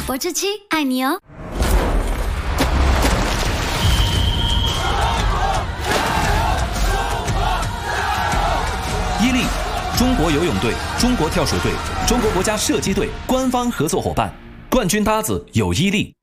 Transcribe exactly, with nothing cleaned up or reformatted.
博智七爱你哦。 伊利，中国游泳队、中国跳水队、中国国家射击队官方合作伙伴，冠军搭子有伊利。